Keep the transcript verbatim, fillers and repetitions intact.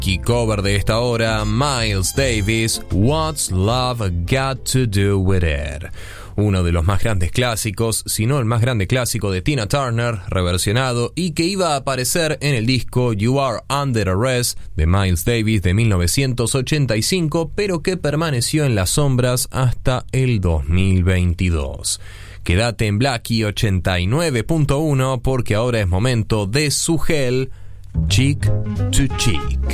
Key cover de esta hora, Miles Davis, What's Love Got to Do With It. Uno de los más grandes clásicos, si no el más grande clásico de Tina Turner, reversionado y que iba a aparecer en el disco You Are Under Arrest de Miles Davis de mil novecientos ochenta y cinco, pero que permaneció en las sombras hasta el dos mil veintidós. Quédate en Blackie ochenta y nueve punto uno porque ahora es momento de Sugel, Cheek to Cheek.